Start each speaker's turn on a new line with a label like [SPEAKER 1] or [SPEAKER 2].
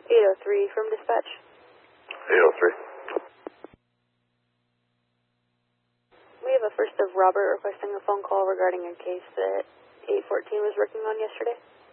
[SPEAKER 1] 803 from dispatch.
[SPEAKER 2] 803.
[SPEAKER 1] We have a first of Robert requesting a phone call regarding a case that 814 was working on yesterday.